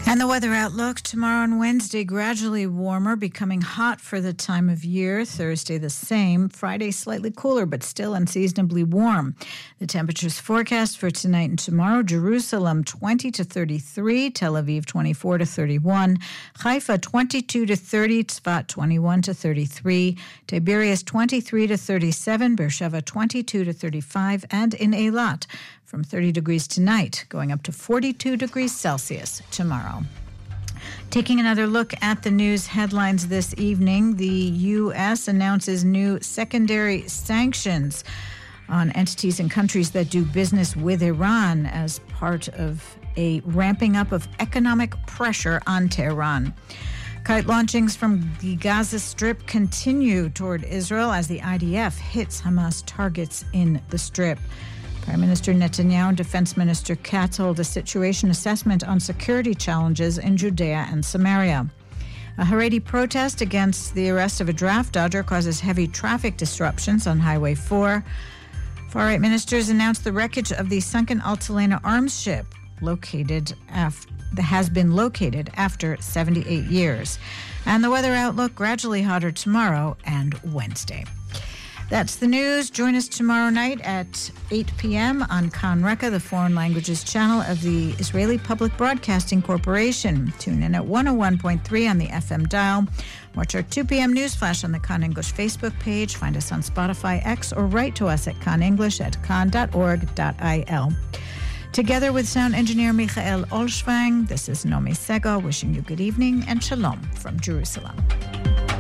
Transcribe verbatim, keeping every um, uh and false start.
And the weather outlook tomorrow and Wednesday, gradually warmer, becoming hot for the time of year. Thursday, the same. Friday, slightly cooler, but still unseasonably warm. The temperatures forecast for tonight and tomorrow: Jerusalem, twenty to thirty-three, Tel Aviv, twenty-four to thirty-one, Haifa, twenty-two to thirty, Tzfat, twenty-one to thirty-three, Tiberias, twenty-three to thirty-seven, Beersheva, twenty-two to thirty-five, and in Eilat, from thirty degrees tonight, going up to forty-two degrees Celsius tomorrow. Taking another look at the news headlines this evening, the U S announces new secondary sanctions on entities and countries that do business with Iran as part of a ramping up of economic pressure on Tehran. Kite launchings from the Gaza Strip continue toward Israel as the I D F hits Hamas targets in the Strip. Prime Minister Netanyahu and Defense Minister Katz hold a situation assessment on security challenges in Judea and Samaria. A Haredi protest against the arrest of a draft dodger causes heavy traffic disruptions on Highway four. Far-right ministers announced the wreckage of the sunken Altalena arms ship located after that has been located after seventy-eight years. And the weather outlook: gradually hotter tomorrow and Wednesday. That's the news. Join us tomorrow night at eight p.m. on Kan Reka, the foreign languages channel of the Israeli Public Broadcasting Corporation. Tune in at one oh one point three on the F M dial. Watch our two p.m. news flash on the Kan English Facebook page. Find us on Spotify, X, or write to us at kanenglish at kan dot org dot I L. Together with sound engineer Michael Olschwang, this is Nomi Sego wishing you good evening and shalom from Jerusalem.